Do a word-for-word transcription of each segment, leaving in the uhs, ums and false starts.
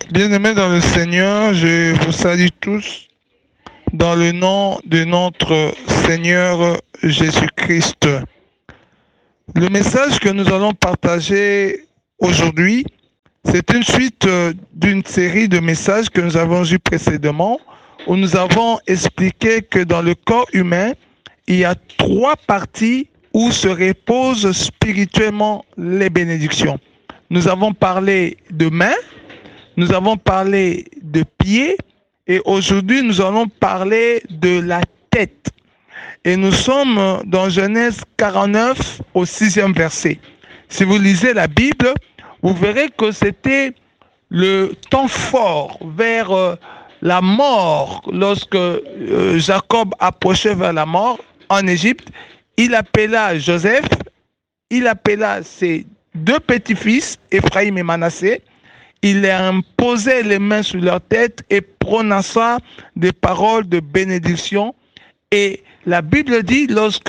Bien-aimés dans le Seigneur, je vous salue tous dans le nom de notre Seigneur Jésus-Christ. Le message que nous allons partager aujourd'hui, c'est une suite d'une série de messages que nous avons eus précédemment, où nous avons expliqué que dans le corps humain, il y a trois parties où se reposent spirituellement les bénédictions. Nous avons parlé de mains, nous avons parlé de pieds et aujourd'hui nous allons parler de la tête. Et nous sommes dans Genèse quarante-neuf au sixième verset. Si vous lisez la Bible, vous verrez que c'était le temps fort vers euh, la mort. Lorsque euh, Jacob approchait vers la mort en Égypte, il appela Joseph, il appela ses deux petits-fils, Ephraïm et Manassé. Il leur imposait les mains sur leur tête et prononça des paroles de bénédiction. Et la Bible dit, lorsque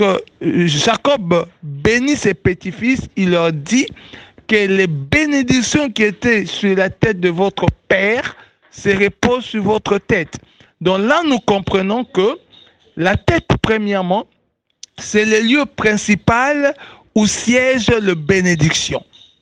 Jacob bénit ses petits-fils, il leur dit que les bénédictions qui étaient sur la tête de votre père se reposent sur votre tête. Donc là, nous comprenons que la tête, premièrement, c'est le lieu principal où siège la bénédiction.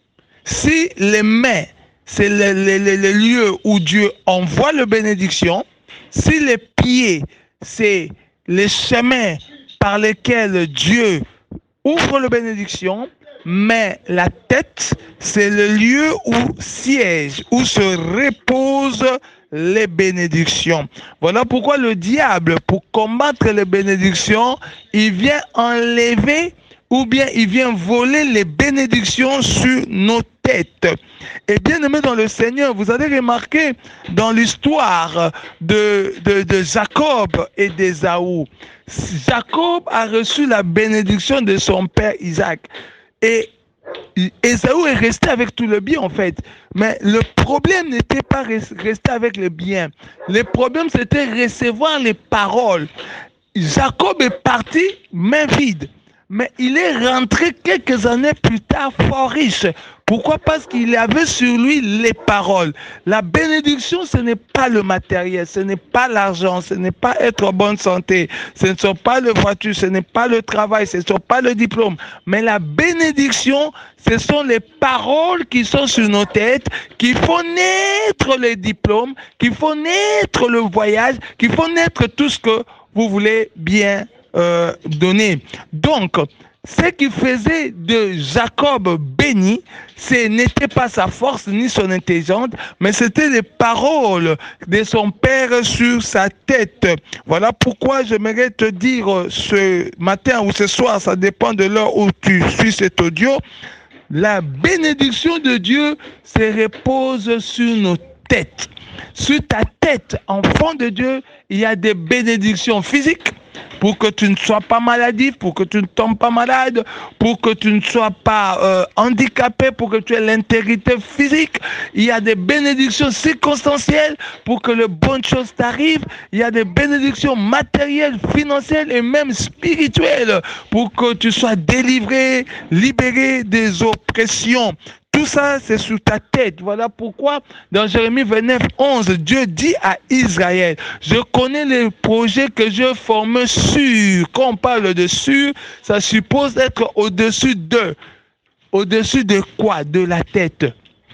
Si les mains, c'est le, le, le, le lieu où Dieu envoie la bénédiction, si les pieds, c'est les chemins par lesquels Dieu ouvre la bénédiction, mais la tête, c'est le lieu où siège, où se reposent les bénédictions. Voilà pourquoi le diable, pour combattre les bénédictions, il vient enlever ou bien il vient voler les bénédictions sur nos têtes. Et bien aimé dans le Seigneur, vous avez remarqué dans l'histoire de, de, de Jacob et d'Ésaü, Jacob a reçu la bénédiction de son père Isaac. Et Ésaü est resté avec tout le bien en fait. Mais le problème n'était pas rester avec le bien. Le problème c'était recevoir les paroles. Jacob est parti main vide. Mais il est rentré quelques années plus tard fort riche. Pourquoi? Parce qu'il avait sur lui les paroles. La bénédiction, ce n'est pas le matériel, ce n'est pas l'argent, ce n'est pas être en bonne santé, ce ne sont pas les voitures, ce n'est pas le travail, ce ne sont pas le diplôme. Mais la bénédiction, ce sont les paroles qui sont sur nos têtes, qui font naître les diplômes, qui font naître le voyage, qui font naître tout ce que vous voulez bien Euh, donné. Donc, ce qui faisait de Jacob béni, ce n'était pas sa force ni son intelligence, mais c'était les paroles de son père sur sa tête. Voilà pourquoi j'aimerais te dire ce matin ou ce soir, ça dépend de l'heure où tu suis cet audio, la bénédiction de Dieu se repose sur nos têtes. Sur ta tête, enfant de Dieu, il y a des bénédictions physiques, pour que tu ne sois pas maladif, pour que tu ne tombes pas malade, pour que tu ne sois pas euh, handicapé, pour que tu aies l'intégrité physique. Il y a des bénédictions circonstancielles pour que les bonnes choses t'arrivent. Il y a des bénédictions matérielles, financières et même spirituelles pour que tu sois délivré, libéré des oppressions. Tout ça, c'est sur ta tête. Voilà pourquoi, dans Jérémie vingt-neuf, onze, Dieu dit à Israël, je connais les projets que je forme sur. Quand on parle de sur, ça suppose être au-dessus de. Au-dessus de quoi? De la tête.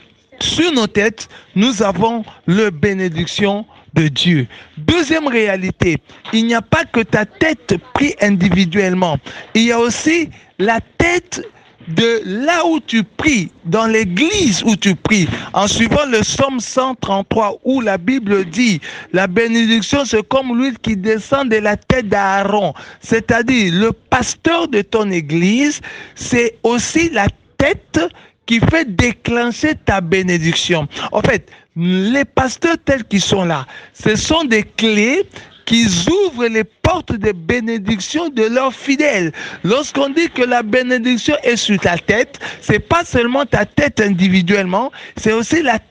Sur nos têtes, nous avons la bénédiction de Dieu. Deuxième réalité, il n'y a pas que ta tête prise individuellement. Il y a aussi la tête de là où tu pries, dans l'église où tu pries, en suivant le psaume cent trente-trois où la Bible dit la bénédiction c'est comme l'huile qui descend de la tête d'Aaron, c'est-à-dire le pasteur de ton église, c'est aussi la tête qui fait déclencher ta bénédiction. En fait, les pasteurs tels qu'ils sont là, ce sont des clés qui ouvrent les portes de bénédiction de leurs fidèles. Lorsqu'on dit que la bénédiction est sur ta tête, c'est pas seulement ta tête individuellement, c'est aussi la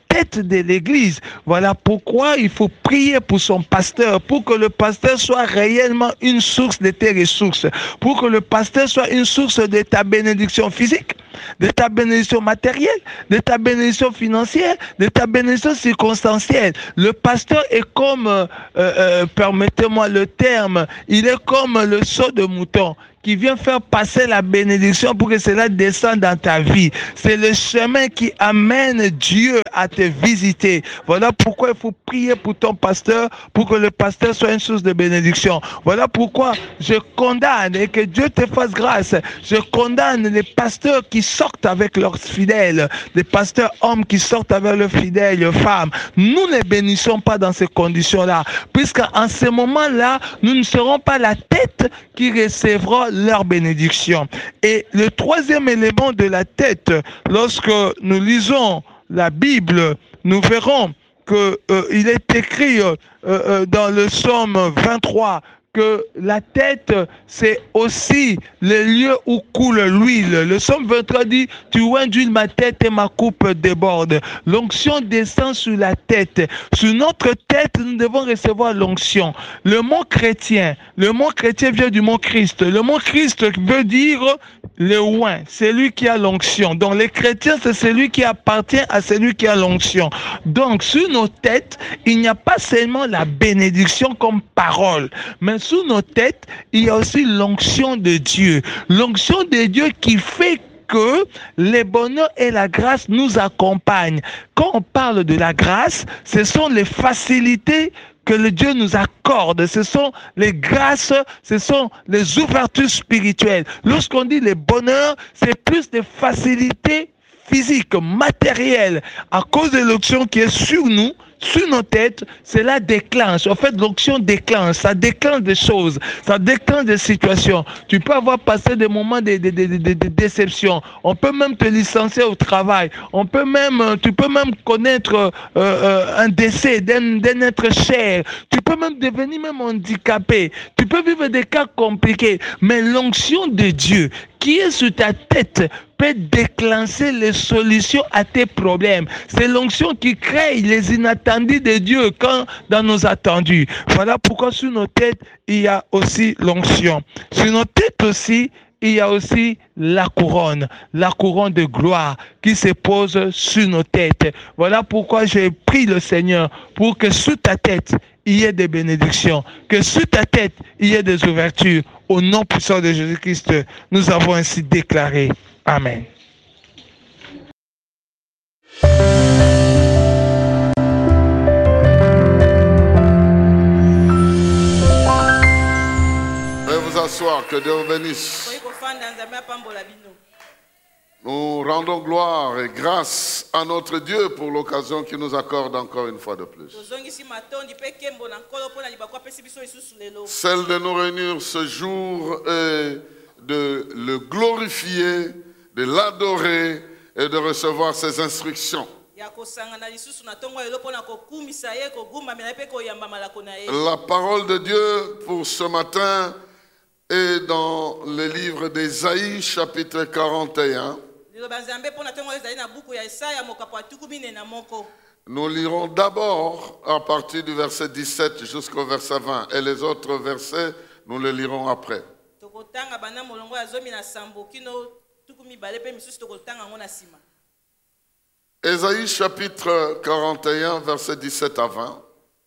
tête de l'Église. Voilà pourquoi il faut prier pour son pasteur, pour que le pasteur soit réellement une source de tes ressources, pour que le pasteur soit une source de ta bénédiction physique, de ta bénédiction matérielle, de ta bénédiction financière, de ta bénédiction circonstancielle. Le pasteur est comme, euh, euh, permettez-moi le terme, il est comme le seau de mouton qui vient faire passer la bénédiction pour que cela descende dans ta vie. C'est le chemin qui amène Dieu à te visiter. Voilà pourquoi il faut prier pour ton pasteur, pour que le pasteur soit une source de bénédiction. Voilà pourquoi je condamne, et que Dieu te fasse grâce, je condamne les pasteurs qui sortent avec leurs fidèles, les pasteurs hommes qui sortent avec leurs fidèles femmes. Nous ne bénissons pas dans ces conditions-là, puisqu'en ce moment-là, nous ne serons pas la tête qui recevra leur bénédiction. Et le troisième élément de la tête, lorsque nous lisons la Bible, nous verrons qu'il euh, est écrit euh, euh, dans le psaume vingt-trois que la tête, c'est aussi le lieu où coule l'huile. Le psaume vingt-trois dit, tu oins d'huile ma tête et ma coupe déborde. L'onction descend sur la tête. Sur notre tête, nous devons recevoir l'onction. Le mot chrétien, le mot chrétien vient du mot Christ. Le mot Christ veut dire le oint, c'est lui qui a l'onction. Donc les chrétiens, c'est celui qui appartient à celui qui a l'onction. Donc sur nos têtes, il n'y a pas seulement la bénédiction comme parole, mais sous nos têtes, il y a aussi l'onction de Dieu. L'onction de Dieu qui fait que les bonheurs et la grâce nous accompagnent. Quand on parle de la grâce, ce sont les facilités que le Dieu nous accorde. Ce sont les grâces, ce sont les ouvertures spirituelles. Lorsqu'on dit les bonheurs, c'est plus de facilités physiques, matérielles, à cause de l'onction qui est sur nous, sur nos têtes, cela déclenche. En fait, l'onction déclenche. Ça déclenche des choses. Ça déclenche des situations. Tu peux avoir passé des moments de, de, de, de, de, de déception. On peut même te licencier au travail. On peut même, tu peux même connaître euh, euh, un décès d'un, d'un être cher. Tu peux même devenir même handicapé. Tu peux vivre des cas compliqués. Mais l'onction de Dieu qui est sur ta tête peut déclencher les solutions à tes problèmes. C'est l'onction qui crée les inattendus de Dieu quand dans nos attendus. Voilà pourquoi sur nos têtes, il y a aussi l'onction. Sur nos têtes aussi, il y a aussi la couronne, la couronne de gloire qui se pose sur nos têtes. Voilà pourquoi j'ai prié le Seigneur pour que sous ta tête, il y ait des bénédictions, que sous ta tête, il y ait des ouvertures. Au nom puissant de Jésus-Christ, nous avons ainsi déclaré. Amen. Veuillez vous asseoir, que Dieu vous bénisse. Nous rendons gloire et grâce à notre Dieu pour l'occasion qu'il nous accorde encore une fois de plus. Celle de nous réunir ce jour est de le glorifier, de l'adorer et de recevoir ses instructions. La parole de Dieu pour ce matin est dans le livre d'Ésaïe, chapitre quarante et un. Nous lirons d'abord à partir du verset dix-sept jusqu'au verset vingt et les autres versets, nous les lirons après. Ésaïe chapitre quarante et un, verset dix-sept à vingt.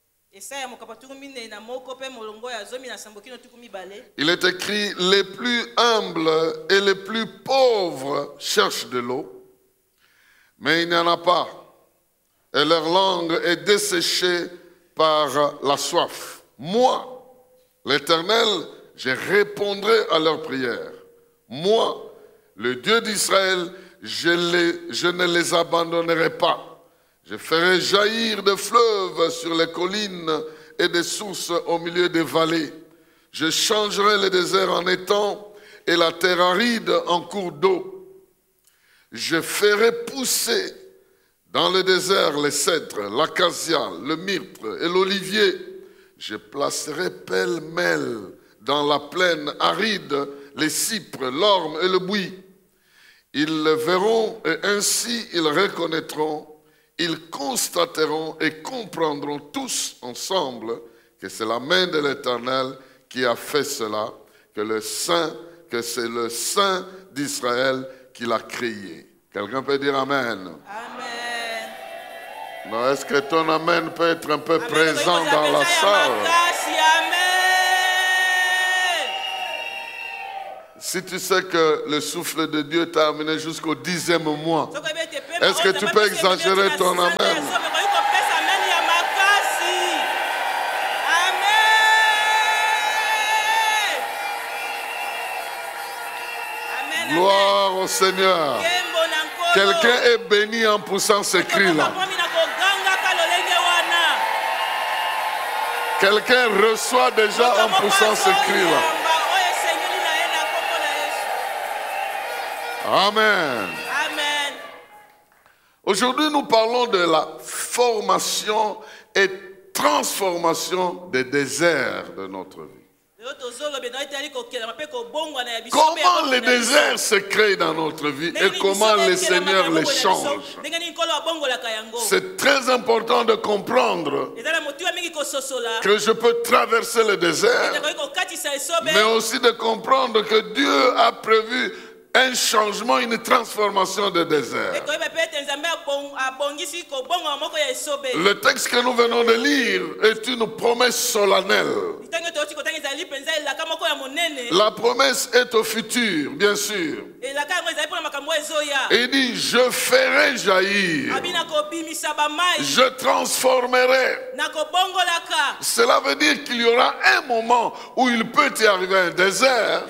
Il est écrit, les plus humbles et les plus pauvres cherchent de l'eau, mais il n'y en a pas, et leur langue est desséchée par la soif. Moi, l'Éternel, je répondrai à leurs prières. Moi, le Dieu d'Israël, je, les, je ne les abandonnerai pas. Je ferai jaillir des fleuves sur les collines et des sources au milieu des vallées. Je changerai le désert en étang et la terre aride en cours d'eau. Je ferai pousser dans le désert les cèdres, l'acacia, le myrte et l'olivier. Je placerai pêle-mêle dans la plaine aride les cypres, l'orme et le buis. Ils le verront et ainsi ils reconnaîtront. ils constateront et comprendront tous ensemble que c'est la main de l'Éternel qui a fait cela, que le Saint, que c'est le Saint d'Israël qui l'a créé. Quelqu'un peut dire Amen. Amen. Non, est-ce que ton Amen peut être un peu Amen. présent dans la salle? Amen. Si tu sais que le souffle de Dieu t'a amené jusqu'au dixième mois, est-ce que tu peux exagérer ton Amen? Gloire au Seigneur. Quelqu'un est béni en poussant ce cri-là. Quelqu'un reçoit déjà en poussant ce cri-là. Amen. Amen. Aujourd'hui, nous parlons de la formation et transformation des déserts de notre vie. Comment les déserts se créent dans notre vie et comment le Seigneur les change. C'est très important de comprendre que je peux traverser le désert, mais aussi de comprendre que Dieu a prévu un changement, une transformation de désert. Le texte que nous venons de lire est une promesse solennelle. La promesse est au futur, bien sûr. Et il dit, je ferai jaillir, je transformerai. Cela veut dire qu'il y aura un moment où il peut y arriver un désert,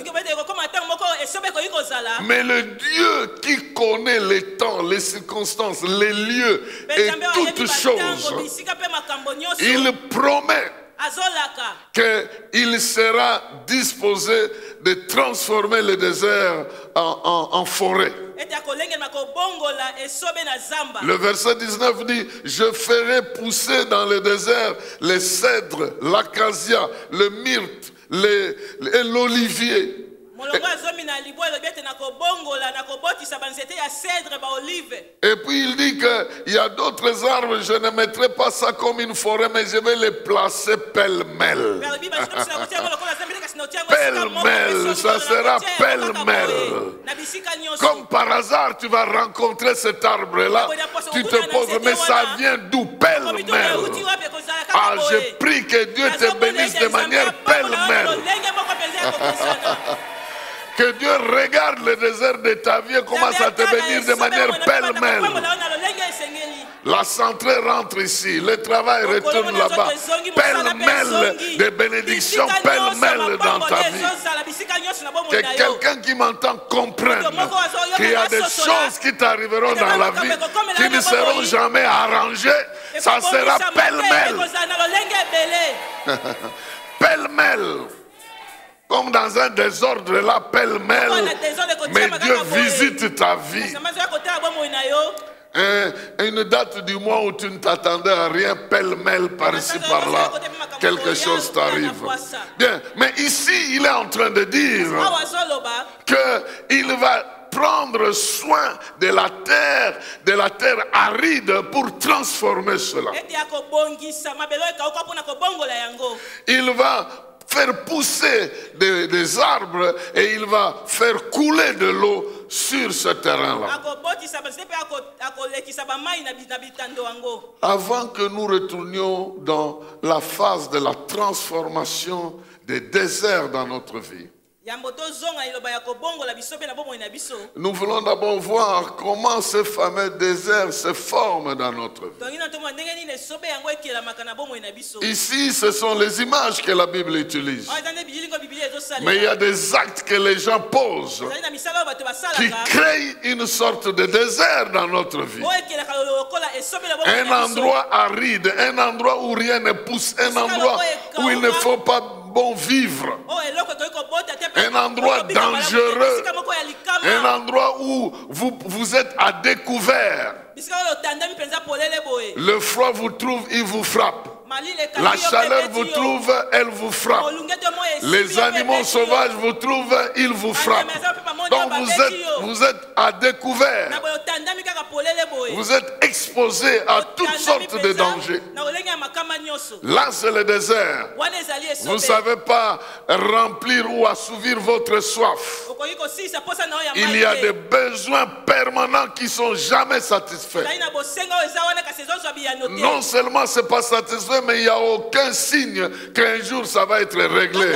mais le Dieu qui connaît les temps, les circonstances, les lieux et toutes choses, il promet qu'il sera disposé de transformer le désert en, en, en forêt. Le verset dix-neuf dit, je ferai pousser dans le désert les cèdres, l'acacia, le myrte les, et l'olivier. Et puis il dit qu'il y a d'autres arbres, je ne mettrai pas ça comme une forêt, mais je vais les placer pêle-mêle. Pêle-mêle, ça sera pêle-mêle. Comme par hasard, tu vas rencontrer cet arbre-là, tu te poses, mais ça vient d'où? Pêle-mêle. Ah, je prie que Dieu te bénisse de manière pêle-mêle. Que Dieu regarde le désert de ta vie et commence à te bénir de manière pêle-mêle. La santé rentre ici, le travail retourne là-bas. Pêle-mêle de bénédictions, pêle-mêle dans ta vie. Que quelqu'un qui m'entend comprenne qu'il y a des choses qui t'arriveront dans la vie qui ne seront jamais arrangées. Ça sera pêle-mêle. Pêle-mêle. Comme dans un désordre là, pêle-mêle, mais Dieu visite ta vie. Un, une date du mois où tu ne t'attendais à rien, pêle-mêle par ici, par là, quelque chose t'arrive. Bien, mais ici, il est en train de dire qu'il va prendre soin de la terre, de la terre aride pour transformer cela. Il va faire pousser des, des arbres et il va faire couler de l'eau sur ce terrain-là. Avant que nous retournions dans la phase de la transformation des déserts dans notre vie, nous voulons d'abord voir comment ce fameux désert se forme dans notre vie. Ici, ce sont les images que la Bible utilise. Mais il y a des actes que les gens posent qui créent une sorte de désert dans notre vie. Un endroit aride, un endroit où rien ne pousse, un endroit où il ne faut pas bon vivre, un endroit dangereux, un endroit où vous, vous êtes à découvert. Le froid vous trouve, il vous frappe. La chaleur vous trouve, elle vous frappe. Les animaux sauvages vous trouvent, ils vous frappent. Donc vous êtes, vous êtes à découvert. Vous êtes exposé à toutes sortes de dangers. Là, c'est le désert. Vous ne savez pas remplir ou assouvir votre soif. Il y a des besoins permanents qui ne sont jamais satisfaits. Non seulement ce n'est pas satisfait, mais il n'y a aucun signe qu'un jour ça va être réglé.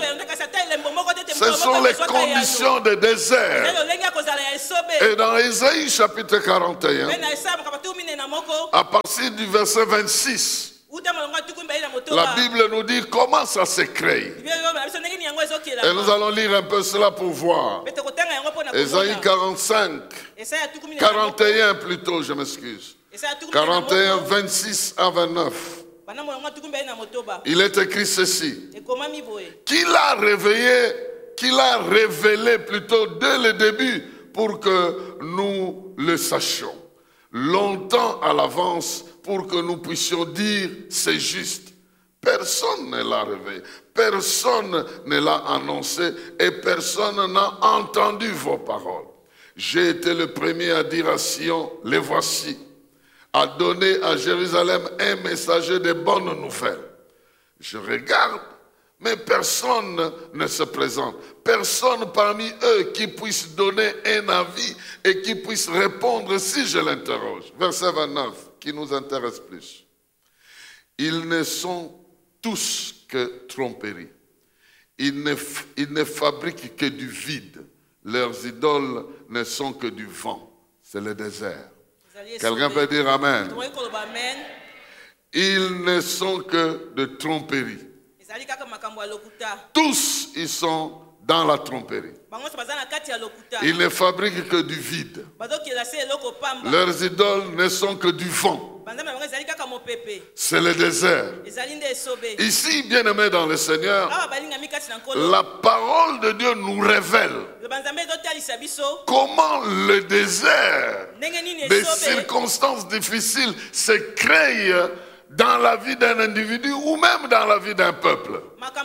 Ce sont les conditions de désert. Et dans Ésaïe chapitre quarante et un, à partir du verset vingt-six, la Bible nous dit comment ça se crée. Et nous allons lire un peu cela pour voir. Ésaïe quarante-cinq, quarante et un plutôt, je m'excuse. quarante et un, vingt-six à vingt-neuf. Il est écrit ceci. Qu'il a réveillé, qu'il a révélé plutôt dès le début pour que nous le sachions. Longtemps à l'avance pour que nous puissions dire c'est juste. Personne ne l'a réveillé, personne ne l'a annoncé et personne n'a entendu vos paroles. J'ai été le premier à dire à Sion, les voici, à donner à Jérusalem un messager de bonnes nouvelles. Je regarde, mais personne ne se présente. Personne parmi eux qui puisse donner un avis et qui puisse répondre si je l'interroge. Verset vingt-neuf, qui nous intéresse plus. Ils ne sont tous que tromperie. Ils ne, ils ne fabriquent que du vide. Leurs idoles ne sont que du vent. C'est le désert. Quelqu'un peut dire amen. Ils ne sont que de tromperie. Tous ils sont dans la tromperie. Ils ne fabriquent que du vide. Leurs idoles ne sont que du vent. C'est le désert. Ici, bien-aimés dans le Seigneur, la parole de Dieu nous révèle comment le désert, des circonstances difficiles, se crée dans la vie d'un individu ou même dans la vie d'un peuple.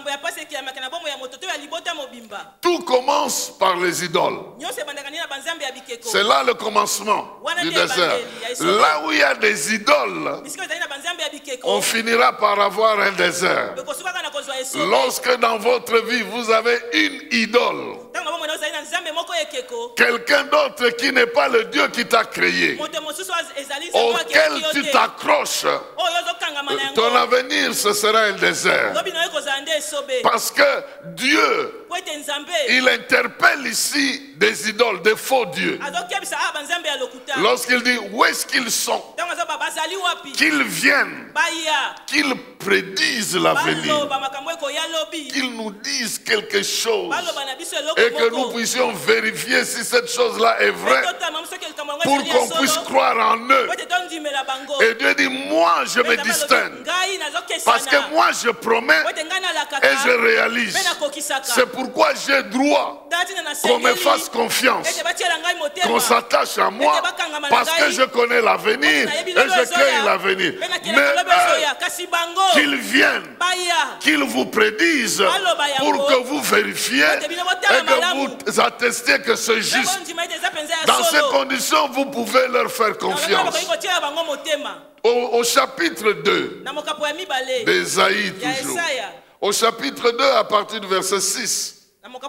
Tout commence par les idoles. C'est là le commencement du désert. Là où il y a des idoles, on finira par avoir un désert. Lorsque dans votre vie vous avez une idole, quelqu'un d'autre qui n'est pas le Dieu qui t'a créé, auquel tu t'accroches, ton avenir ce sera un désert. Parce que Dieu, il interpelle ici des idoles, des faux dieux. Lorsqu'il dit où est-ce qu'ils sont, qu'ils viennent, qu'ils prédisent l'avenir, qu'ils nous disent quelque chose et que nous puissions vérifier si cette chose-là est vraie pour qu'on puisse croire en eux. Et Dieu dit, moi je me distingue parce que moi je promets et je réalise. C'est pourquoi j'ai droit qu'on me fasse confiance, qu'on s'attache à moi parce que je connais l'avenir et je crée l'avenir. Mais eux, qu'ils viennent, qu'ils vous prédisent pour que vous vérifiez et que vous attestiez que c'est juste. Dans ces conditions, vous pouvez leur faire confiance. Au, au chapitre deux d'Ésaïe toujours. Au chapitre deux, à partir du verset six,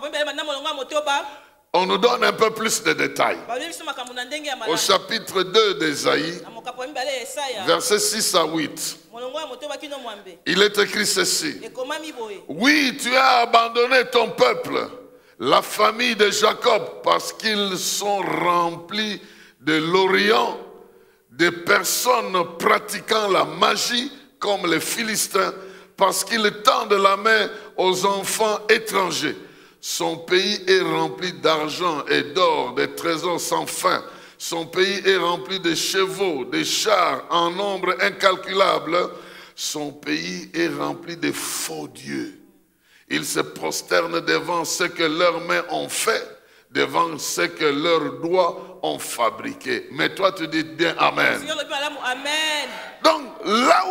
on nous donne un peu plus de détails. Au chapitre deux d'Ésaïe, versets six à huit, il est écrit ceci. Oui, tu as abandonné ton peuple, la famille de Jacob, parce qu'ils sont remplis de l'Orient, des personnes pratiquant la magie comme les Philistins, parce qu'ils tendent la main aux enfants étrangers. Son pays est rempli d'argent et d'or, des trésors sans fin. Son pays est rempli de chevaux, de chars en nombre incalculable. Son pays est rempli de faux dieux. Ils se prosternent devant ce que leurs mains ont fait, devant ce que leurs doigts ont fabriqué. Mais toi, tu dis bien Amen. Amen. Donc, là où il y a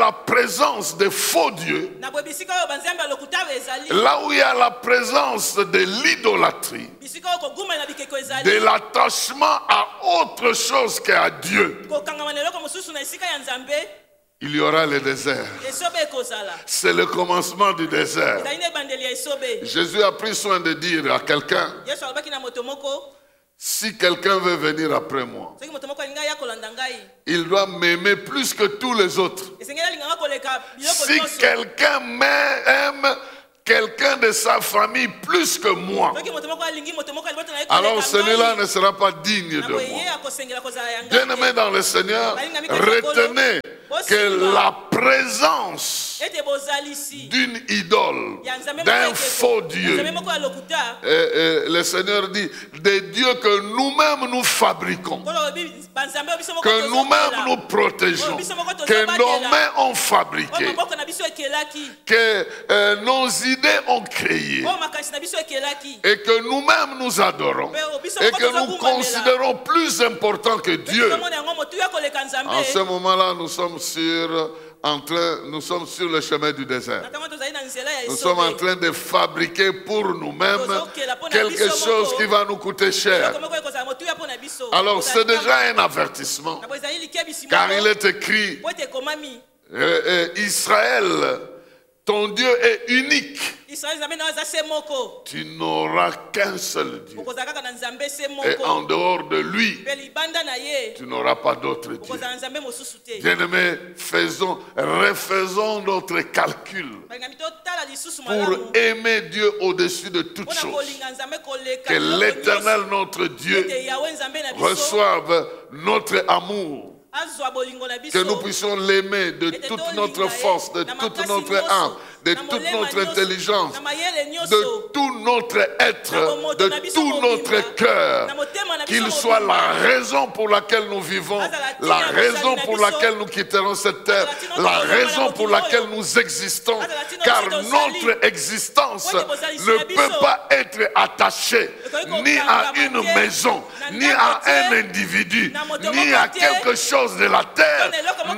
la présence des faux dieux, na boye bisika oyo banzambe ya lokuta ezali, là où il y a la présence de l'idolâtrie, bisika oyo koguma na bikeko de ezali, l'attachement à autre chose qu'à Dieu, kokangama na eloko mosusu na esika ya nzambe, il y aura le désert. esobe ekozala. C'est le commencement du désert. ezali na ebandeli ya esobe. Jésus a pris soin de dire à quelqu'un, Yesu alobaki na moto moko, si quelqu'un veut venir après moi, soki moto moko alinga ya kolanda ngai, il doit m'aimer plus que tous les autres. esengeli alinganga koleka biloko Si nyonso. quelqu'un m'aime quelqu'un de sa famille plus que moi, Soki moto moko alingi moto moko alibota na ye alors koleka celui-là ngai, ne sera pas digne na de boye moi. ye akosengela kozala ya ngai Bien-aimés te. dans le Seigneur, retenez que la présence Ete bozalisi d'une idole, ya nzambe d'un moko faux ekeko, Dieu, nzambe moko ya lokuta, et, et le Seigneur dit, des dieux que nous-mêmes nous fabriquons, kolo obi banzambe oyo biso moko que nous-mêmes tozobela, nous protégeons, biso moko que nos tozobakela, mains ont oyo fabriqué, maboko na biso ekelaki, que euh, nos idées ont créé, oyo makanisi na biso ekelaki, et que nous-mêmes nous adorons, et que nous considérons plus important que Dieu. tomona yango motuya koleka nzambe. En ce moment-là, nous sommes sur, en train, nous sommes sur le chemin du désert. Natama tozali na nzela ya Nous sommes en esobe, train de fabriquer pour nous-mêmes quelque chose qui va nous coûter cher. eloko moko ekozala motuya mpo na biso. Alors c'est Kozala déjà un avertissement, na boye ezali likebisi car moko, il est écrit, po ete ekomami, euh, euh, Israël, ton Dieu est unique. Israeli nzambe na yo aza se moko, Tu n'auras qu'un seul Dieu. okozala kaka na nzambe se Et en moko, dehors de lui, mpe libanda na ye tu n'auras pas d'autre Dieu. okozala na nzambe mosusu te. Bien-aimés, faisons, refaisons notre calcul balingami totala lisusu pour malamu aimer Dieu au-dessus de toutes mpona choses. kolinga nzambe koleka Que biloko l'Éternel, nyonso, notre Dieu, ete yawe nzambe na biso reçoive notre amour. azwa bolingo na Que biso, nous puissions l'aimer de toute notre force, de toute notre âme, de toute notre intelligence, na mayele nyonso, de tout notre être, de tout notre cœur. na motema na biso Qu'il soit mobimba. la raison pour laquelle nous vivons, la raison pour laquelle nous quitterons cette terre, la raison pour laquelle nous existons. Car notre existence ne peut pas être attachée ni à une maison, ni à un individu, ni à quelque chose de la terre.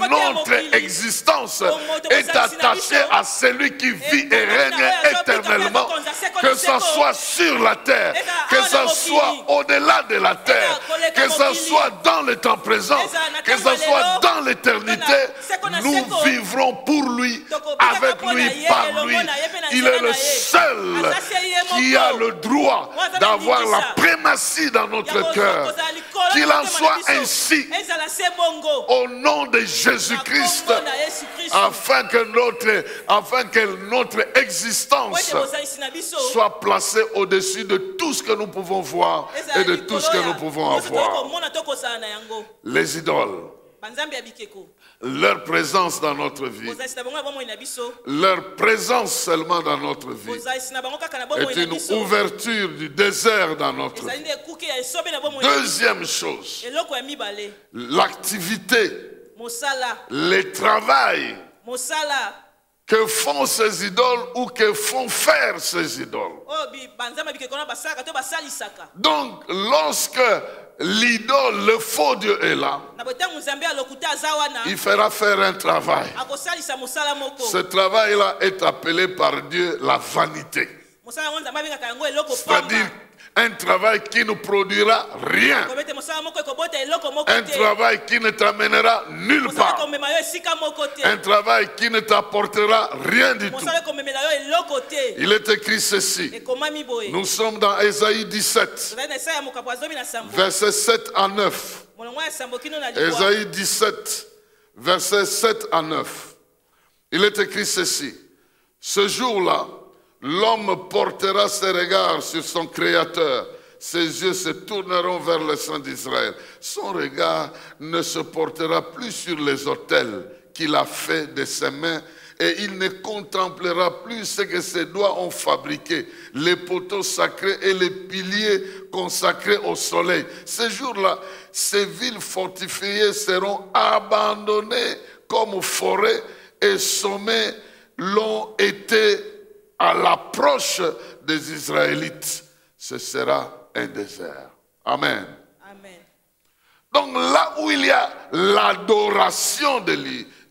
Notre existence est attachée à celui qui vit et règne éternellement, que ce soit sur la terre, que ce soit au-delà de la terre, que ce soit dans le temps présent, que ce soit dans l'éternité. Nous vivrons pour lui, avec lui, par lui. Il est le seul qui a le droit d'avoir la primatie dans notre cœur. Qu'il en soit ainsi au nom de Jésus-Christ, afin que notre, afin que notre existence soit placée au-dessus de tout ce que nous pouvons voir et de tout ce que nous pouvons avoir. Les idoles, leur présence dans notre vie, leur présence seulement dans notre vie est une ouverture du désert dans notre vie. Deuxième chose, l'activité, le travail que font ces idoles ou que font faire ces idoles. Donc, lorsque l'idole, le faux Dieu est là, il fera faire un travail. Ce travail-là est appelé par Dieu la vanité. C'est-à-dire un travail qui ne produira rien. Un travail qui ne t'amènera nulle part. Un travail qui ne t'apportera rien du tout. Il est écrit ceci. Nous sommes dans Ésaïe dix-sept, versets sept à neuf. Ésaïe dix-sept, versets sept à neuf. Il est écrit ceci. Ce jour-là, l'homme portera ses regards sur son Créateur. Ses yeux se tourneront vers le Saint d'Israël. Son regard ne se portera plus sur les autels qu'il a faits de ses mains, et il ne contemplera plus ce que ses doigts ont fabriqué, les poteaux sacrés et les piliers consacrés au soleil. Ce jour-là, ces villes fortifiées seront abandonnées comme forêts, et sommets l'ont été à l'approche des Israélites. Ce sera un désert. Amen. Amen. Donc là où il y a l'adoration de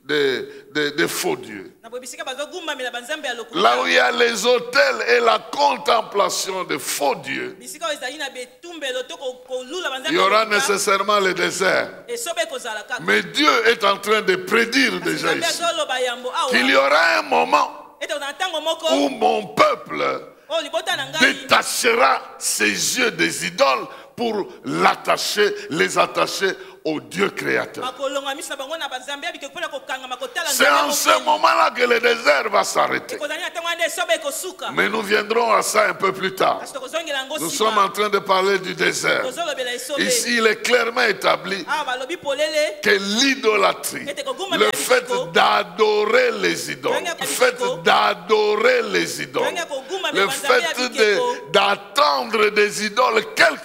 des, des, des faux dieux. na boye bisika bazogumbamela banzambe ya lokuta Là où il y a les autels et la contemplation de faux dieux, bisika oyo ezali na betumbelo to ko- kolula il banzambe y aura ya lokuta nécessairement le désert. esobe ekozala kaka Mais Dieu est en train de prédire Kasi déjà nzambe ici azoloba yambo qu'il y awa aura un moment ete kozala ntango moko où mon peuple oyo libota na ngai détachera ses yeux des idoles pour l'attacher, les attacher au Dieu créateur. bakolonga miso na bango na banzambe ya bike mpona kokanga makotala C'est en ce moment-là que le désert va s'arrêter. ekozali na ntango wana nde esobe ekosuka Mais nous viendrons à ça un peu plus tard. kasi tokozongela yango Nous sommes en nsima train de parler du désert. tozolobela esobe Ici, il est clairement établi awa balobi polele que l'idolâtrie, le fait d'adorer les idoles, le fait d'adorer les idoles, le fait de- d'attendre des idoles, quelle